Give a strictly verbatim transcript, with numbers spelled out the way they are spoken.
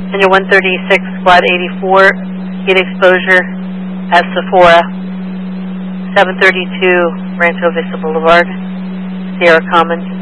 And your one thirty-six, squad eighty-four, heat exposure at Sephora, seven thirty-two Rancho Vista Boulevard, Sierra Commons.